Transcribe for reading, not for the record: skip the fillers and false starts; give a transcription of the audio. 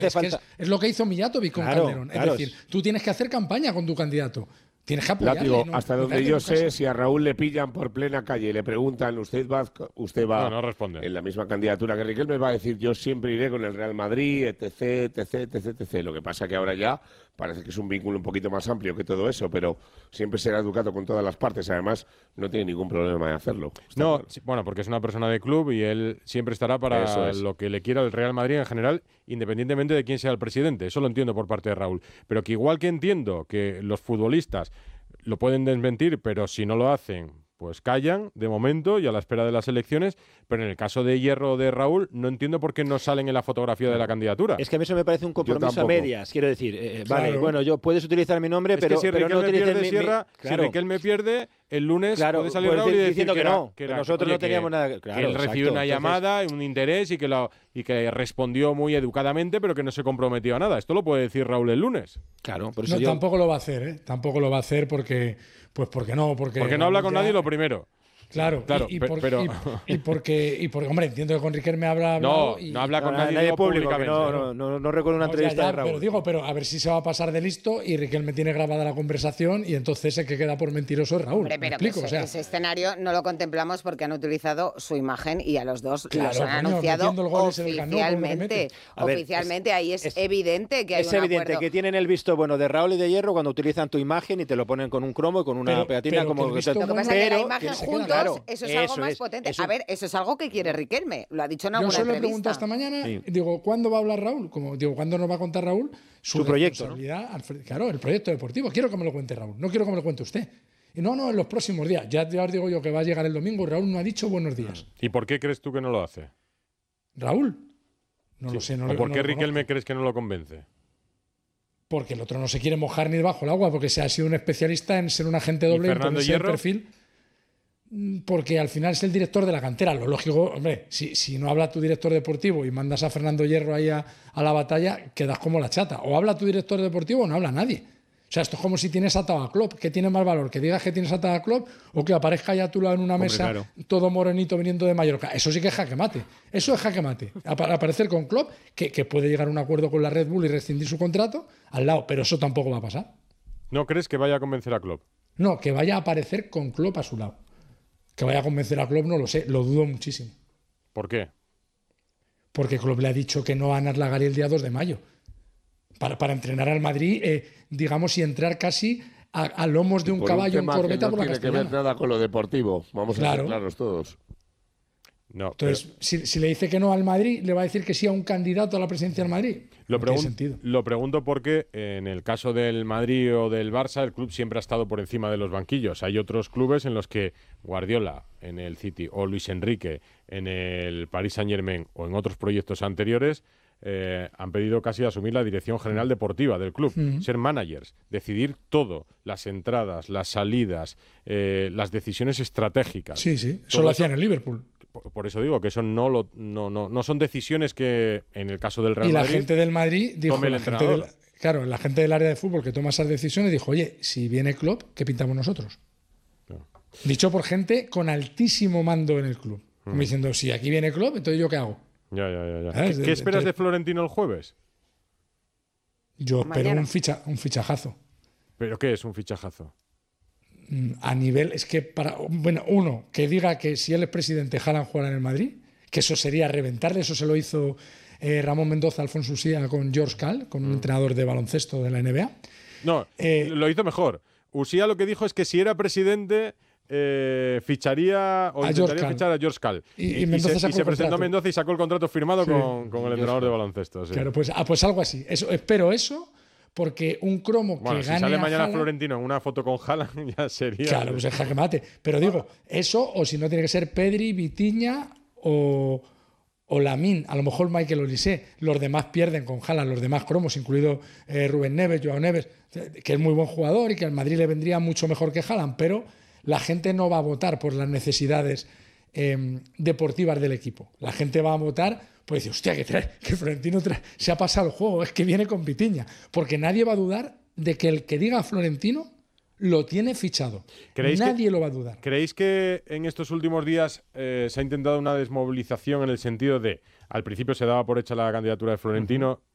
Es lo que hizo Mijatovic con Calderón. Claro, es decir, tú tienes que hacer campaña con tu candidato. Tienes que apoyarle. Látigo, hasta donde yo sé, si a Raúl le pillan por plena calle y le preguntan, ¿usted va no responde. En la misma candidatura que Riquelme? Va a decir, yo siempre iré con el Real Madrid, etc, etc, etc, etc. Lo que pasa que ahora ya parece que es un vínculo un poquito más amplio que todo eso, pero siempre será educado con todas las partes. Además, no tiene ningún problema de hacerlo. No, claro. Bueno, porque es una persona de club y él siempre estará para lo que le quiera el Real Madrid en general, independientemente de quién sea el presidente. Eso lo entiendo por parte de Raúl. Pero que igual que entiendo que los futbolistas lo pueden desmentir, pero si no lo hacen, pues callan de momento y a la espera de las elecciones. Pero en el caso de Hierro o de Raúl, no entiendo por qué no salen en la fotografía de la candidatura. Es que a mí eso me parece un compromiso a medias. Quiero decir, claro. Vale, bueno, yo puedes utilizar mi nombre, pero si no utilices Sierra, claro. Si Riquelme pierde, el lunes puede salir pues Raúl y decir diciendo que no, que nosotros no teníamos nada. Claro, que él recibió una llamada, un interés y que respondió muy educadamente, pero que no se comprometió a nada. Esto lo puede decir Raúl el lunes. Claro, por eso tampoco lo va a hacer, ¿eh? Tampoco lo va a hacer porque no habla con nadie lo primero. Claro, y porque, hombre, entiendo que con Riquelme habla. No habla con nadie públicamente. No recuerdo una entrevista de Raúl. Pero a ver si se va a pasar de listo y Riquelme tiene grabada la conversación y entonces el que queda por mentiroso es Raúl. Hombre, pero ese escenario no lo contemplamos porque han utilizado su imagen y a los dos los han anunciado oficialmente. Oficialmente, ahí es evidente que hay un acuerdo. Es evidente que tienen el visto bueno de Raúl y de Hierro cuando utilizan tu imagen y te lo ponen con un cromo y con una pegatina como lo que pasa es que la imagen juntos. Eso es algo más potente. A ver, eso es algo que quiere Riquelme. Lo ha dicho en alguna entrevista. Yo se lo pregunto esta mañana, digo, ¿cuándo va a hablar Raúl? ¿Cuándo nos va a contar Raúl su proyecto? ¿No? Claro, el proyecto deportivo. Quiero que me lo cuente Raúl, no quiero que me lo cuente usted. Y no, en los próximos días. Ya os digo yo que va a llegar el domingo. Raúl no ha dicho buenos días. ¿Y por qué crees tú que no lo hace? ¿Raúl? No lo sé. ¿O por qué Riquelme crees que no lo convence? Porque el otro no se quiere mojar ni debajo del agua, porque se ha sido un especialista en ser un agente doble y ponerse el perfil. Porque al final es el director de la cantera. Lo lógico, hombre, si no habla tu director deportivo y mandas a Fernando Hierro ahí a la batalla, quedas como la chata. O habla tu director deportivo o no habla nadie. O sea, esto es como si tienes atado a Klopp. ¿Qué tiene más valor? ¿Que digas que tienes atado a Klopp o que aparezca ya a tu lado en una mesa todo morenito viniendo de Mallorca? Eso sí que es jaque mate. Eso es jaque mate. Aparecer con Klopp, que puede llegar a un acuerdo con la Red Bull y rescindir su contrato, al lado. Pero eso tampoco va a pasar. ¿No crees que vaya a convencer a Klopp? No, que vaya a aparecer con Klopp a su lado. Que vaya a convencer a Klopp no lo sé, lo dudo muchísimo. ¿Por qué? Porque Klopp le ha dicho que no va a ganar la Gary el día 2 de mayo. Para entrenar al Madrid, digamos, y entrar casi a lomos de un caballo en corbeta por la Castellana. No tiene que ver nada con lo deportivo, vamos a ser claros todos. No, entonces, si le dice que no al Madrid, le va a decir que sí a un candidato a la presidencia del Madrid. Lo pregunto porque en el caso del Madrid o del Barça, el club siempre ha estado por encima de los banquillos. Hay otros clubes en los que Guardiola en el City o Luis Enrique en el Paris Saint-Germain o en otros proyectos anteriores han pedido casi asumir la dirección general deportiva del club, ser managers, decidir todo, las entradas, las salidas, las decisiones estratégicas. Sí, eso lo hacía en el Liverpool. Por eso digo que eso no son decisiones que en el caso del Real Madrid. Y la gente del Madrid dijo, la gente del área de fútbol que toma esas decisiones dijo, oye, si viene Klopp, ¿qué pintamos nosotros? No. Dicho por gente con altísimo mando en el club. Como diciendo, si aquí viene Klopp, entonces ¿yo qué hago? Ya. ¿Qué esperas de Florentino el jueves? Yo espero un fichajazo. ¿Pero qué es un fichajazo? A nivel, es que uno, que diga que si él es presidente, Haaland jugará en el Madrid, que eso sería reventarle, eso se lo hizo Ramón Mendoza, Alfonso Usía con George Cal, con un entrenador de baloncesto de la NBA. No, lo hizo mejor. Usía lo que dijo es que si era presidente ficharía o intentaría fichar a George Cal. Y se presentó Mendoza y sacó el contrato firmado con el entrenador de baloncesto. Sí. Claro, pues algo así. Espero eso. Porque un cromo que gane. Si sale mañana Haaland, Florentino en una foto con Haaland, ya sería. Claro, pues es jaque mate. Pero digo, eso, o si no tiene que ser Pedri, Vitinha o Lamine, a lo mejor Michael Olise. Los demás pierden con Haaland, los demás cromos, incluido Rubén Neves, Joao Neves, que es muy buen jugador y que al Madrid le vendría mucho mejor que Haaland, pero la gente no va a votar por las necesidades deportivas del equipo. La gente va a votar. Pues dice, hostia, que Florentino se ha pasado el juego, es que viene con Vitinha. Porque nadie va a dudar de que el que diga Florentino lo tiene fichado. Nadie lo va a dudar. ¿Creéis que en estos últimos días se ha intentado una desmovilización en el sentido de, al principio se daba por hecha la candidatura de Florentino